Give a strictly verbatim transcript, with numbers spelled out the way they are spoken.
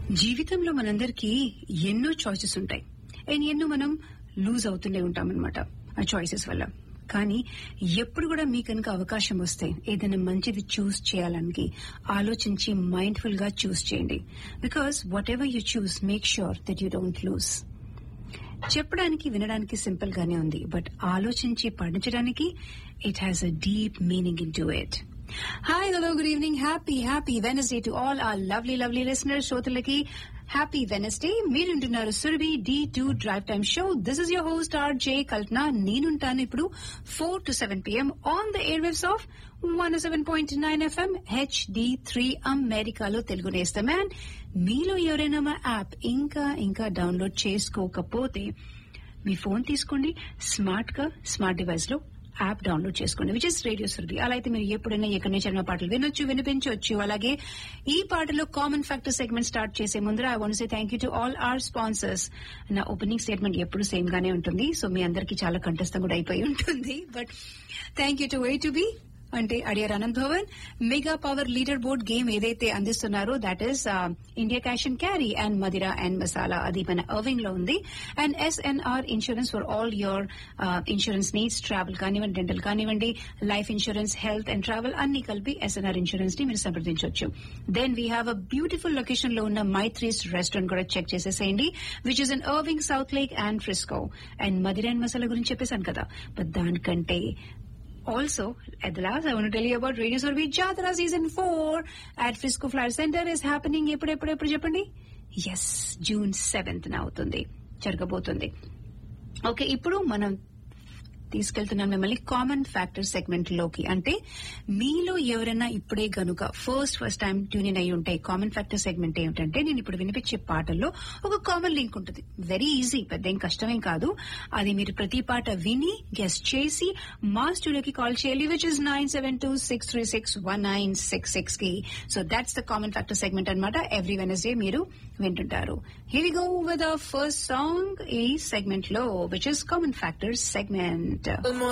జీవితంలో మనందరికీ ఎన్నో చాయిసెస్ ఉంటాయి అండ్ ఎన్నో మనం లూజ్ అవుతూనే ఉంటాం అనమాట ఆ చాయిసెస్ వల్ల. కానీ ఎప్పుడు కూడా మీకు కనుక అవకాశం వస్తే ఏదైనా మంచిది చూస్ చేయాలని ఆలోచించి మైండ్ఫుల్ గా చూస్ చేయండి. Because what ever you choose make sure that you don't lose. చెప్పడానికి వినడానికి సింపుల్ గానే ఉంది, బట్ ఆలోచించి పండించడానికి it has a deep meaning in to it. Hi, hello, good evening, happy happy Wednesday to all are lovely lovely listeners. శ్రోతలకి happy Wednesday. మీరుంటున్నారు Surabhi D two drive time show. This is your host R J కల్పన. నేనుంటాను ఇప్పుడు four to seven PM on the air waves of one seven point nine FM H D three అమెరికాలో తెలుగు నేస్తం. And మీలో ఎవరైనా మా app ఇంకా ఇంకా download చేసుకోకపోతే మీ ఫోన్ తీసుకోండి, స్మార్ట్ గా స్మార్ట్ డివైస్ లో యాప్ డౌన్లోడ్ చేసుకోండి, విచ్ ఇస్ రేడియో సురభి. అలా అయితే మీరు ఎప్పుడైనా ఎక్కడి నుంచి అయినా పాటలు వినొచ్చు, వినిపించవచ్చు. అలాగే ఈ పాటలో కామన్ ఫ్యాక్టర్ సెగ్మెంట్ స్టార్ట్ చేసే ముందర I want say thank you to all are sponsors. నా ఓపెనింగ్ స్టేట్మెంట్ ఎప్పుడు సేమ్ గానే ఉంటుంది, సో మీ అందరికీ చాలా కంఠస్థం కూడా అయిపోయి ఉంటుంది. But thank you to way to be అంటే Adyar Anand Bhavan mega power leader board game ఏదైతే అందిస్తున్నారో that is India cash and carry and Madira and masala. అది మన అర్వింగ్ లో ఉంది. And SNR insurance for all your insurance needs, travel కానివ్వండి, డెంటల్ కానివ్వండి, life insurance, health and travel అన్ని కలిపి ఎస్ఎన్ఆర్ ఇన్సూరెన్స్ ని మీరు సంప్రదించవచ్చు. Then we have a beautiful location లో ఉన్న మైత్రీస్ రెస్టారెంట్ కూడా చెక్ చేసేసేయండి, which is in Irving, south lake and Frisco. And Madira and masala గురించి చెప్పేశాను కదా, బట్ దానికంటే also, at the last, I want to tell you about Radio Surabhi Jatara Season four at Frisco Flower Center is happening. ఎప్పుడు ఎప్పుడు ఎప్పుడు చెప్పండి? Yes, June seventh న అవుతుంది, జరగబోతుంది. ఓకే, ఇప్పుడు మనం తీసుకెళ్తున్నాం మిమ్మల్ని కామన్ ఫ్యాక్టర్ సెగ్మెంట్ లోకి. అంటే మీలో ఎవరైనా ఇప్పుడే గనుక first first time tune in అయి ఉంటాయి. కామన్ ఫ్యాక్టర్ సెగ్మెంట్ ఏమిటంటే నేను ఇప్పుడు వినిపించే పాటల్లో ఒక కామన్ లింక్ ఉంటుంది. వెరీ ఈజీ, పెద్ద ఏం కష్టమేం కాదు. అది మీరు ప్రతి పాట విని గెస్ట్ చేసి మా స్టూడియోకి కాల్ చేయాలి, which is nine seven two six three six one nine six six కి. So that's the common factor segment అనమాట. ఎవ్రీ వెనస్డే మీరు వింటుంటారు. Here we go with our first song ఈ సెగ్మెంట్ లో, which is common factor segment.